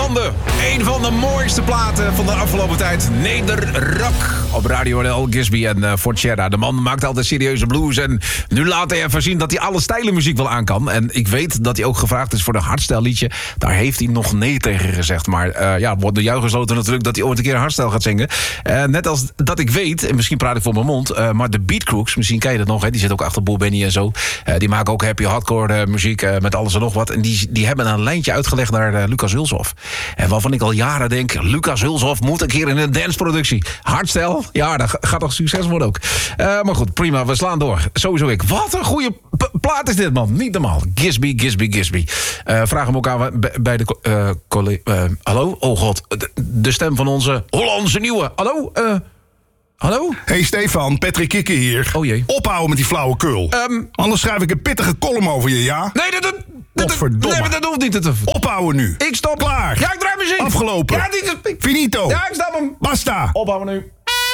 Landen. Een van de mooiste platen van de afgelopen tijd. Nederrock. Op Radio NL, Gisby en Forcera. De man maakt altijd serieuze blues. En nu laat hij even zien dat hij alle stijlen muziek wel aan kan. En ik weet dat hij ook gevraagd is voor een hardstyle liedje. Daar heeft hij nog nee tegen gezegd. Maar wordt de juich gesloten natuurlijk dat hij ooit een keer hardstyle gaat zingen. Net als dat ik weet, en misschien praat ik voor mijn mond, maar de Beat Crooks, misschien ken je dat nog, hè? Die zit ook achter Boel Benny en zo. Die maken ook happy hardcore muziek met alles en nog wat. En die hebben een lijntje uitgelegd naar Lucas Hulshoff. En waarvan ik al jaren denk, Lucas Hulshoff moet een keer in een danceproductie. Hardstyle, ja, dat gaat toch succes worden ook. Maar goed, prima, we slaan door. Sowieso ik. Wat een goede plaat is dit, man. Niet normaal. Gisby. Vraag hem ook aan bij de hallo? Oh god, de stem van onze Hollandse nieuwe. Hallo? Hallo? Hey Stefan, Patrick Kikker hier. Oh jee. Ophouden met die flauwekul. Anders schrijf ik een pittige column over je, ja? Nee, Godverdomme. dat hoeft niet. Ophouden nu. Ik stop. Klaar. Ja, ik draai muziek. Afgelopen. Ja, Finito. Ja, ik stop hem. Basta. Ophouden nu.